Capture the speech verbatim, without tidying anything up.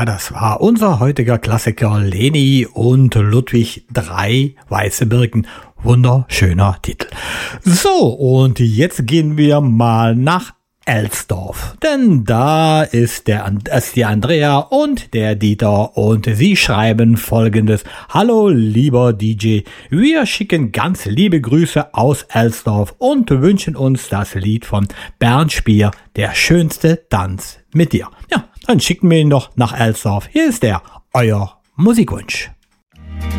Ja, das war unser heutiger Klassiker Leni und Ludwig drei Weiße Birken. Wunderschöner Titel. So, und jetzt gehen wir mal nach Elsdorf, denn da ist, der, ist die Andrea und der Dieter und sie schreiben Folgendes. Hallo lieber D J, wir schicken ganz liebe Grüße aus Elsdorf und wünschen uns das Lied von Bernd Spier, Der schönste Tanz mit dir. Ja, dann schicken wir ihn doch nach Elsdorf. Hier ist er, euer Musikwunsch.